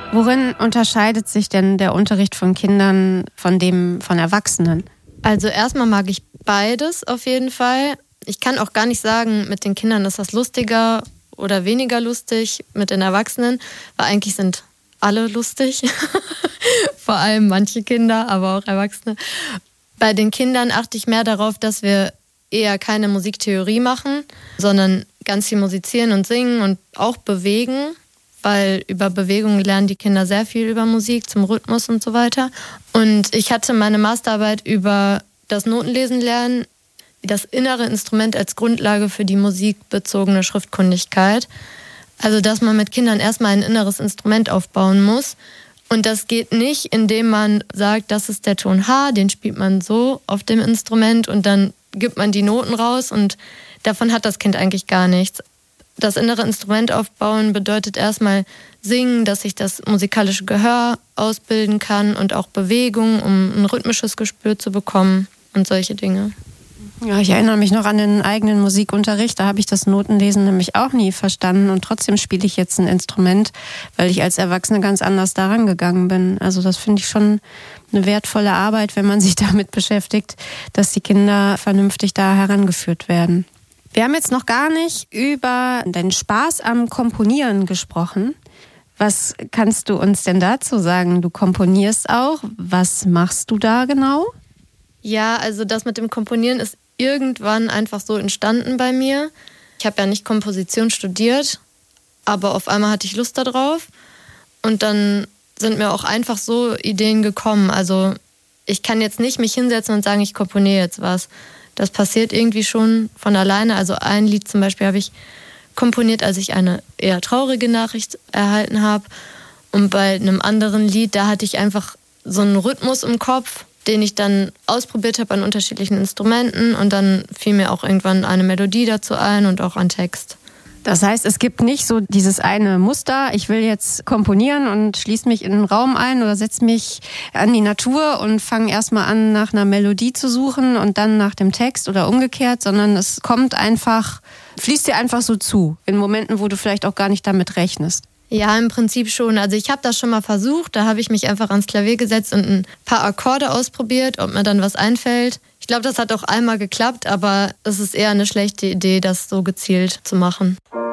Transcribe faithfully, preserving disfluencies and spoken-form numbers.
Worin unterscheidet sich denn der Unterricht von Kindern von dem von Erwachsenen? Also erstmal mag ich beides auf jeden Fall. Ich kann auch gar nicht sagen, mit den Kindern ist das lustiger oder weniger lustig, mit den Erwachsenen, weil eigentlich sind alle lustig, vor allem manche Kinder, aber auch Erwachsene. Bei den Kindern achte ich mehr darauf, dass wir eher keine Musiktheorie machen, sondern ganz viel musizieren und singen und auch bewegen, weil über Bewegung lernen die Kinder sehr viel über Musik, zum Rhythmus und so weiter. Und ich hatte meine Masterarbeit über das Notenlesen lernen, das innere Instrument als Grundlage für die musikbezogene Schriftkundigkeit. Also, dass man mit Kindern erstmal ein inneres Instrument aufbauen muss. Und das geht nicht, indem man sagt, das ist der Ton H, den spielt man so auf dem Instrument und dann gibt man die Noten raus und davon hat das Kind eigentlich gar nichts. Das innere Instrument aufbauen bedeutet erstmal singen, dass sich das musikalische Gehör ausbilden kann und auch Bewegung, um ein rhythmisches Gespür zu bekommen und solche Dinge. Ja, ich erinnere mich noch an den eigenen Musikunterricht. Da habe ich das Notenlesen nämlich auch nie verstanden. Und trotzdem spiele ich jetzt ein Instrument, weil ich als Erwachsene ganz anders daran gegangen bin. Also das finde ich schon eine wertvolle Arbeit, wenn man sich damit beschäftigt, dass die Kinder vernünftig da herangeführt werden. Wir haben jetzt noch gar nicht über deinen Spaß am Komponieren gesprochen. Was kannst du uns denn dazu sagen? Du komponierst auch. Was machst du da genau? Ja, also das mit dem Komponieren ist irgendwann einfach so entstanden bei mir. Ich habe ja nicht Komposition studiert, aber auf einmal hatte ich Lust darauf. Und dann sind mir auch einfach so Ideen gekommen. Also ich kann jetzt nicht mich hinsetzen und sagen, ich komponiere jetzt was. Das passiert irgendwie schon von alleine. Also ein Lied zum Beispiel habe ich komponiert, als ich eine eher traurige Nachricht erhalten habe. Und bei einem anderen Lied, da hatte ich einfach so einen Rhythmus im Kopf, den ich dann ausprobiert habe an unterschiedlichen Instrumenten und dann fiel mir auch irgendwann eine Melodie dazu ein und auch ein Text. Das heißt, es gibt nicht so dieses eine Muster, ich will jetzt komponieren und schließe mich in einen Raum ein oder setze mich an die Natur und fange erstmal an, nach einer Melodie zu suchen und dann nach dem Text oder umgekehrt, sondern es kommt einfach, fließt dir einfach so zu, in Momenten, wo du vielleicht auch gar nicht damit rechnest. Ja, im Prinzip schon. Also ich habe das schon mal versucht. Da habe ich mich einfach ans Klavier gesetzt und ein paar Akkorde ausprobiert, ob mir dann was einfällt. Ich glaube, das hat auch einmal geklappt, aber es ist eher eine schlechte Idee, das so gezielt zu machen.